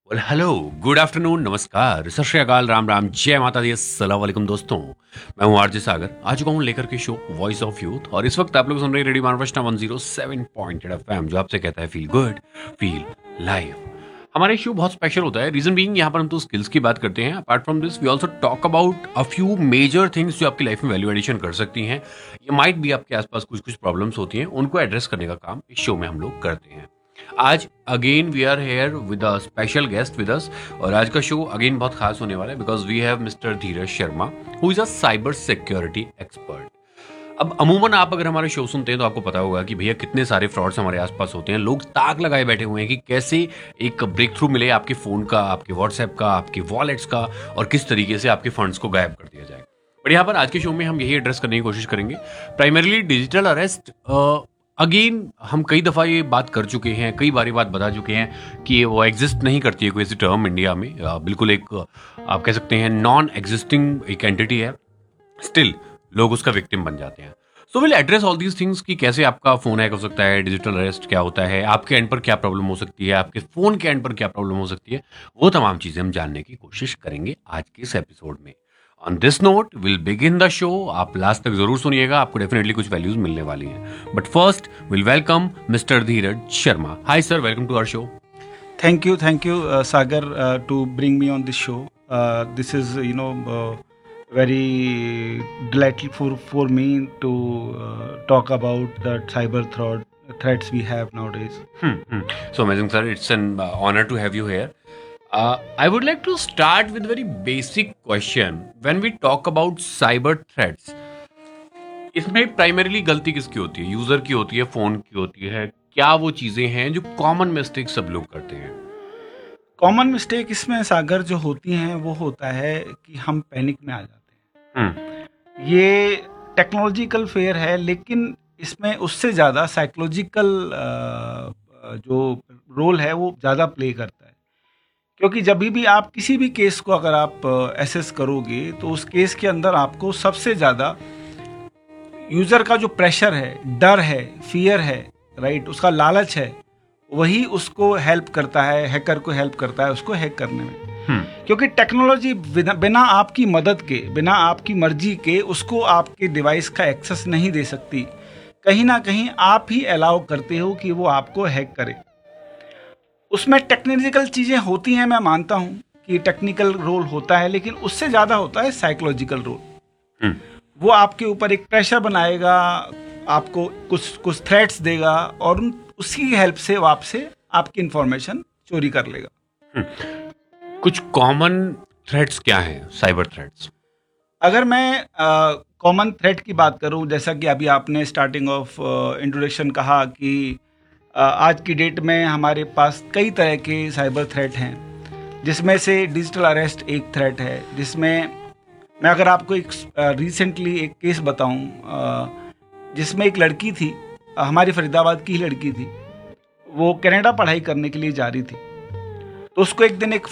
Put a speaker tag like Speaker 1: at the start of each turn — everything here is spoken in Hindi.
Speaker 1: वेल हेलो, गुड आफ्टरनून, नमस्कार, सत श्री अकाल, राम राम, जय माता दी, अस्सलाम वालेकुम दोस्तों। मैं हूं आरजे सागर। आ चुका हूं लेकर के शो वॉइस ऑफ यूथ और इस वक्त आप लोग सुन रहे हैं रेडियो मानवष्टा 107.8 एफएम जो आपसे कहता है फील गुड, फील लाइव। हमारा शो बहुत स्पेशल होता है। रीजन बीइंग यहाँ पर हम तो स्किल्स की बात करते हैं। Apart from this we also talk about a few major things जो आपकी लाइफ में वैल्यू एडिशन कर सकती हैं। ये माइट भी आपके आसपास कुछ कुछ प्रॉब्लम्स होती हैं, उनको एड्रेस करने का काम इस शो में हम लोग करते हैं। आज again we are here with a special guest with us और आज का शो अगेन बहुत खास होने वाला है because we have mister Dheeraj Sharma who is a cyber security expert. अब अमूमन आप अगर हमारे शो सुनते हैं तो आपको पता होगा कि भैया कितने सारे फ्रॉड्स हमारे आसपास होते हैं। लोग ताक लगाए बैठे हुए हैं कि कैसे एक ब्रेक थ्रू मिले आपके फोन का, आपके व्हाट्सएप का, आपके वॉलेट्स का और किस तरीके से आपके फंड्स को गायब कर दिया जाए। बट यहाँ पर आज के शो में हम यही एड्रेस करने की कोशिश करेंगे, प्राइमरीली डिजिटल अरेस्ट। अगेन हम कई दफ़ा ये बात कर चुके हैं, कई बार ये बात बता चुके हैं कि वो एग्जिस्ट नहीं करती है कोई ऐसी टर्म इंडिया में। बिल्कुल एक आप कह सकते हैं नॉन एग्जिस्टिंग एक एंटिटी है। स्टिल लोग उसका विक्टिम बन जाते हैं। So will address all these things कि कैसे आपका फोन हैक हो सकता है, डिजिटल अरेस्ट क्या होता है, आपके एंड पर क्या प्रॉब्लम हो सकती है, आपके फोन के एंड पर क्या प्रॉब्लम हो सकती है। वो तमाम चीजें हम जानने की कोशिश करेंगे आज के इस एपिसोड में। On this note will begin the show. आप लास्ट तक जरूर सुनिएगा, आपको डेफिनेटली कुछ वैल्यूज मिलने वाली हैं। But first will welcome mister Dheeraj Sharma. Hi sir, welcome to our show.
Speaker 2: Thank you, Sagar, to bring me on this show. This is, very delightful for me to talk about the cyber threats we have nowadays.
Speaker 1: So amazing, sir. It's an honor to have you here. I would like to start with a very basic question. When we talk about cyber threats, इसमें प्राइमरीली गलती किसकी होती है? यूजर की होती है, फोन की होती है? क्या वो चीजें हैं जो कॉमन मिस्टेक सब लोग करते हैं?
Speaker 2: कॉमन मिस्टेक इसमें सागर जो होती हैं वो होता है कि हम पैनिक में आ जाते
Speaker 1: हम्म।
Speaker 2: हैं। ये टेक्नोलॉजिकल फेयर है, लेकिन इसमें उससे ज़्यादा साइकोलॉजिकल जो रोल है वो ज़्यादा प्ले करता है। क्योंकि जब भी आप किसी भी केस को अगर आप एसेस करोगे तो उस केस के अंदर आपको सबसे ज़्यादा यूज़र का जो प्रेशर है, डर है, फियर है, राइट, उसका लालच है, वही उसको हेल्प करता है, हैकर को हेल्प करता है उसको हैक करने में। क्योंकि टेक्नोलॉजी बिना आपकी मदद के, बिना आपकी मर्जी के उसको आपके डिवाइस का एक्सेस नहीं दे सकती। कहीं ना कहीं आप ही अलाउ करते हो कि वो आपको हैक करे। उसमें टेक्निकल चीज़ें होती हैं, मैं मानता हूँ कि टेक्निकल रोल होता है, लेकिन उससे ज़्यादा होता है साइकोलॉजिकल रोल। वो आपके ऊपर एक प्रेशर बनाएगा, आपको कुछ कुछ थ्रेट्स देगा और उसकी हेल्प से वो आपसे आपकी इंफॉर्मेशन चोरी कर लेगा।
Speaker 1: कुछ कॉमन थ्रेट्स क्या हैं, साइबर थ्रेट्स?
Speaker 2: अगर मैं कॉमन थ्रेट की बात करूं, जैसा कि अभी आपने स्टार्टिंग ऑफ इंट्रोडक्शन कहा कि आज की डेट में हमारे पास कई तरह के साइबर थ्रेट हैं, जिसमें से डिजिटल अरेस्ट एक थ्रेट है। जिसमें मैं अगर आपको एक रिसेंटली एक केस बताऊं, जिसमें एक लड़की थी, हमारी फरीदाबाद की ही लड़की थी। वो कनाडा पढ़ाई करने के लिए जा रही थी, तो उसको एक दिन एक